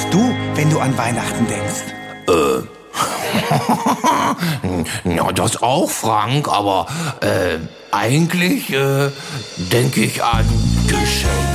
machst du, wenn du an Weihnachten denkst? Ja, das auch, Frank, aber eigentlich denke ich an Geschenke.